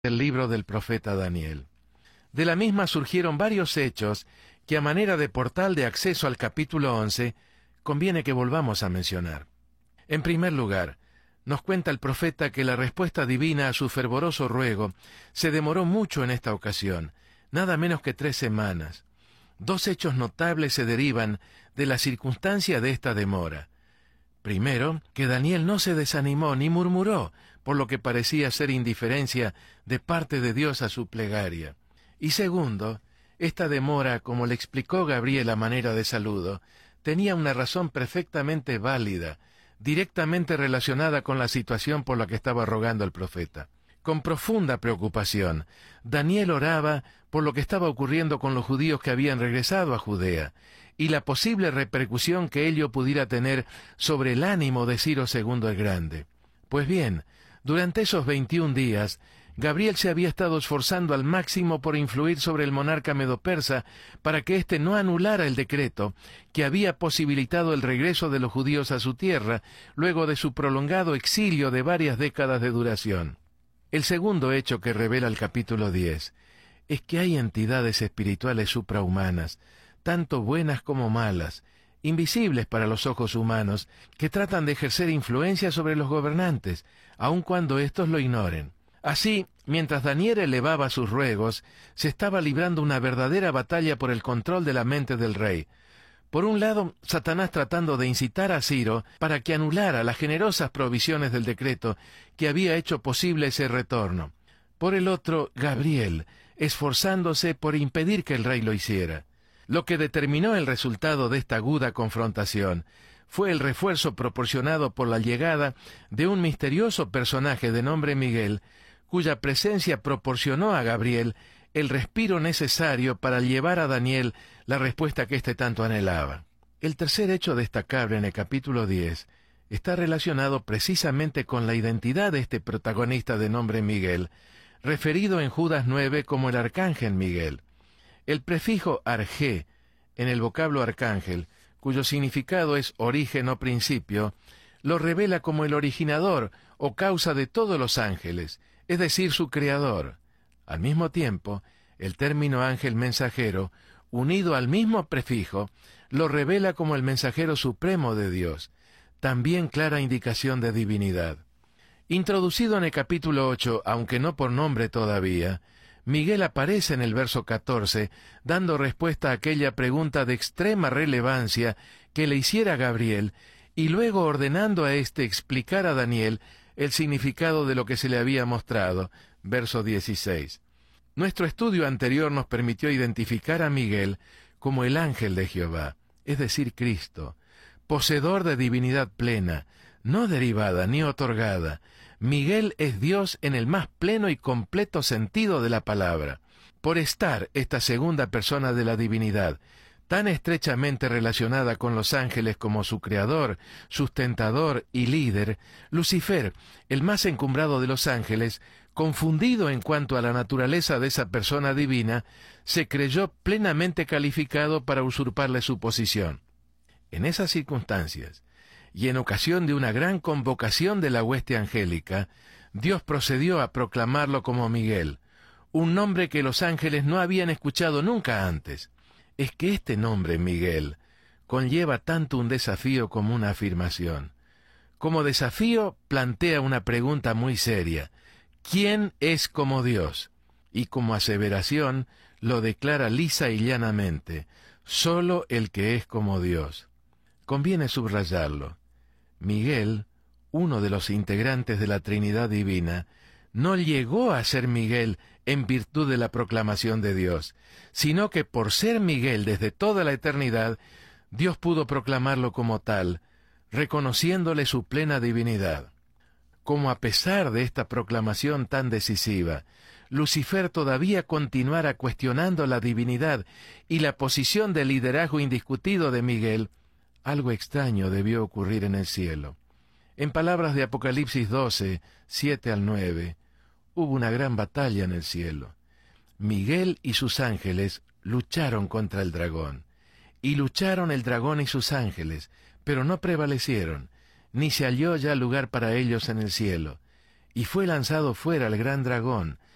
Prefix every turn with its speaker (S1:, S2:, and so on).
S1: el libro del profeta Daniel. De la misma surgieron varios hechos que, a manera de portal de acceso al capítulo 11, conviene que volvamos a mencionar. En primer lugar, nos cuenta el profeta que la respuesta divina a su fervoroso ruego se demoró mucho en esta ocasión, nada menos que 3 semanas. 2 hechos notables se derivan de la circunstancia de esta demora. Primero, que Daniel no se desanimó ni murmuró por lo que parecía ser indiferencia de parte de Dios a su plegaria. Y segundo, esta demora, como le explicó Gabriel a manera de saludo, tenía una razón perfectamente válida, directamente relacionada con la situación por la que estaba rogando el profeta. Con profunda preocupación, Daniel oraba por lo que estaba ocurriendo con los judíos que habían regresado a Judea, y la posible repercusión que ello pudiera tener sobre el ánimo de Ciro II el Grande. Pues bien, durante esos 21 días, Gabriel se había estado esforzando al máximo por influir sobre el monarca medo-persa para que éste no anulara el decreto que había posibilitado el regreso de los judíos a su tierra luego de su prolongado exilio de varias décadas de duración. El segundo hecho que revela el capítulo 10 es que hay entidades espirituales suprahumanas, tanto buenas como malas, invisibles para los ojos humanos, que tratan de ejercer influencia sobre los gobernantes, aun cuando éstos lo ignoren. Así, mientras Daniel elevaba sus ruegos, se estaba librando una verdadera batalla por el control de la mente del rey. Por un lado, Satanás tratando de incitar a Ciro para que anulara las generosas provisiones del decreto que había hecho posible ese retorno. Por el otro, Gabriel, esforzándose por impedir que el rey lo hiciera. Lo que determinó el resultado de esta aguda confrontación fue el refuerzo proporcionado por la llegada de un misterioso personaje de nombre Miguel, cuya presencia proporcionó a Gabriel el respiro necesario para llevar a Daniel la respuesta que éste tanto anhelaba. El tercer hecho destacable en el capítulo 10 está relacionado precisamente con la identidad de este protagonista de nombre Miguel, referido en Judas 9 como el arcángel Miguel. El prefijo argé en el vocablo arcángel, cuyo significado es origen o principio, lo revela como el originador o causa de todos los ángeles, es decir, su creador. Al mismo tiempo, el término ángel mensajero, unido al mismo prefijo, lo revela como el mensajero supremo de Dios, también clara indicación de divinidad. Introducido en el capítulo 8, aunque no por nombre todavía, Miguel aparece en el verso 14, dando respuesta a aquella pregunta de extrema relevancia que le hiciera Gabriel, y luego ordenando a éste explicar a Daniel el significado de lo que se le había mostrado. Verso 16. Nuestro estudio anterior nos permitió identificar a Miguel como el ángel de Jehová, es decir, Cristo, poseedor de divinidad plena, no derivada ni otorgada. Miguel es Dios en el más pleno y completo sentido de la palabra. Por estar esta segunda persona de la divinidad tan estrechamente relacionada con los ángeles como su creador, sustentador y líder, Lucifer, el más encumbrado de los ángeles, confundido en cuanto a la naturaleza de esa persona divina, se creyó plenamente calificado para usurparle su posición. En esas circunstancias, y en ocasión de una gran convocación de la hueste angélica, Dios procedió a proclamarlo como Miguel, un nombre que los ángeles no habían escuchado nunca antes. Es que este nombre, Miguel, conlleva tanto un desafío como una afirmación. Como desafío, plantea una pregunta muy seria: ¿quién es como Dios? Y como aseveración, lo declara lisa y llanamente: solo el que es como Dios. Conviene subrayarlo. Miguel, uno de los integrantes de la Trinidad Divina, no llegó a ser Miguel en virtud de la proclamación de Dios, sino que por ser Miguel desde toda la eternidad, Dios pudo proclamarlo como tal, reconociéndole su plena divinidad. Como a pesar de esta proclamación tan decisiva, Lucifer todavía continuara cuestionando la divinidad y la posición de liderazgo indiscutido de Miguel, algo extraño debió ocurrir en el cielo. En palabras de Apocalipsis 12, 7 al 9, hubo una gran batalla en el cielo. Miguel y sus ángeles lucharon contra el dragón. Y lucharon el dragón y sus ángeles, pero no prevalecieron, ni se halló ya lugar para ellos en el cielo. Y fue lanzado fuera el gran dragón,